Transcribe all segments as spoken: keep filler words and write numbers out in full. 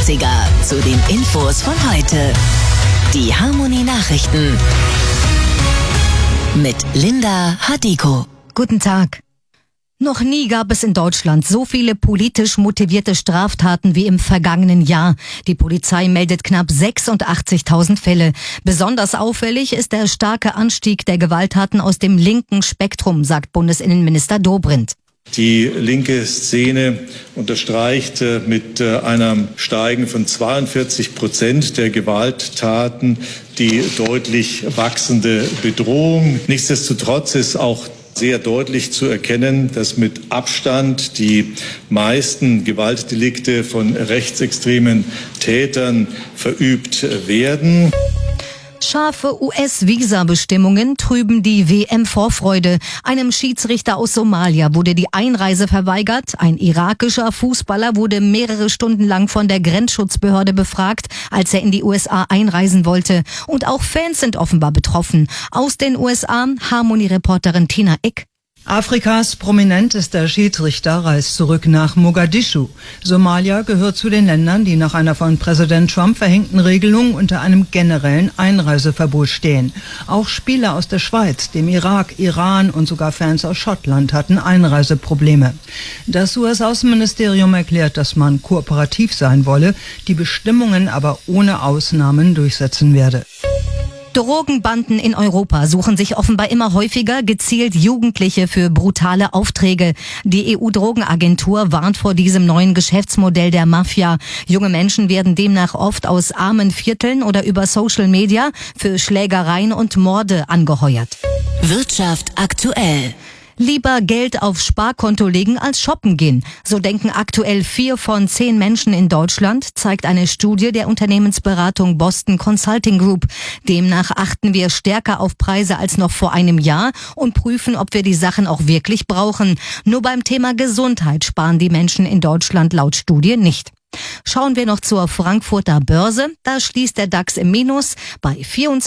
achtziger zu den Infos von heute. Die Harmonie-Nachrichten mit Linda Hadiko. Guten Tag. Noch nie gab es in Deutschland so viele politisch motivierte Straftaten wie im vergangenen Jahr. Die Polizei meldet knapp sechsundachtzigtausend Fälle. Besonders auffällig ist der starke Anstieg der Gewalttaten aus dem linken Spektrum, sagt Bundesinnenminister Dobrindt. Die linke Szene unterstreicht mit einem Steigen von zweiundvierzig Prozent der Gewalttaten die deutlich wachsende Bedrohung. Nichtsdestotrotz ist auch sehr deutlich zu erkennen, dass mit Abstand die meisten Gewaltdelikte von rechtsextremen Tätern verübt werden. Scharfe U S-Visa-Bestimmungen trüben die W M-Vorfreude. Einem Schiedsrichter aus Somalia wurde die Einreise verweigert. Ein irakischer Fußballer wurde mehrere Stunden lang von der Grenzschutzbehörde befragt, als er in die U S A einreisen wollte. Und auch Fans sind offenbar betroffen. Aus den U S A, Harmonie-Reporterin Tina Eck. Afrikas prominentester Schiedsrichter reist zurück nach Mogadischu. Somalia gehört zu den Ländern, die nach einer von Präsident Trump verhängten Regelung unter einem generellen Einreiseverbot stehen. Auch Spieler aus der Schweiz, dem Irak, Iran und sogar Fans aus Schottland hatten Einreiseprobleme. Das U S-Außenministerium erklärt, dass man kooperativ sein wolle, die Bestimmungen aber ohne Ausnahmen durchsetzen werde. Drogenbanden in Europa suchen sich offenbar immer häufiger gezielt Jugendliche für brutale Aufträge. Die E U-Drogenagentur warnt vor diesem neuen Geschäftsmodell der Mafia. Junge Menschen werden demnach oft aus armen Vierteln oder über Social Media für Schlägereien und Morde angeheuert. Wirtschaft aktuell. Lieber Geld auf Sparkonto legen als shoppen gehen. So denken aktuell vier von zehn Menschen in Deutschland, zeigt eine Studie der Unternehmensberatung Boston Consulting Group. Demnach achten wir stärker auf Preise als noch vor einem Jahr und prüfen, ob wir die Sachen auch wirklich brauchen. Nur beim Thema Gesundheit sparen die Menschen in Deutschland laut Studie nicht. Schauen wir noch zur Frankfurter Börse. Da schließt der DAX im Minus bei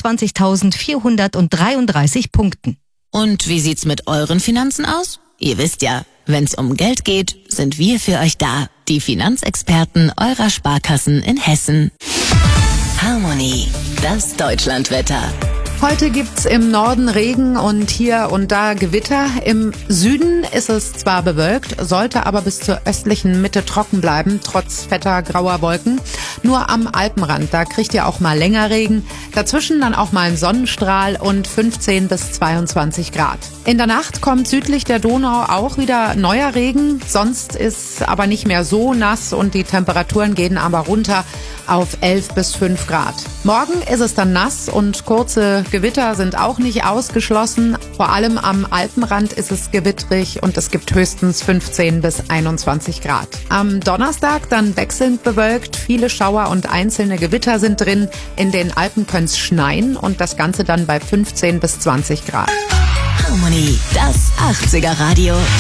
vierundzwanzigtausendvierhundertdreiunddreißig Punkten. Und wie sieht's mit euren Finanzen aus? Ihr wisst ja, wenn's um Geld geht, sind wir für euch da. Die Finanzexperten eurer Sparkassen in Hessen. Harmonie, das Deutschlandwetter. Heute gibt's im Norden Regen und hier und da Gewitter. Im Süden ist es zwar bewölkt, sollte aber bis zur östlichen Mitte trocken bleiben, trotz fetter grauer Wolken. Nur am Alpenrand, da kriegt ihr auch mal länger Regen. Dazwischen dann auch mal ein Sonnenstrahl und fünfzehn bis zweiundzwanzig Grad. In der Nacht kommt südlich der Donau auch wieder neuer Regen. Sonst ist aber nicht mehr so nass und die Temperaturen gehen aber runter auf elf bis fünf Grad. Morgen ist es dann nass und kurze Gewitter sind auch nicht ausgeschlossen. Vor allem am Alpenrand ist es gewittrig und es gibt höchstens fünfzehn bis einundzwanzig Grad. Am Donnerstag dann wechselnd bewölkt, viele Schauer und einzelne Gewitter sind drin. In den Alpen könnte es schneien und das Ganze dann bei fünfzehn bis zwanzig Grad. Harmonie, das achtziger Radio.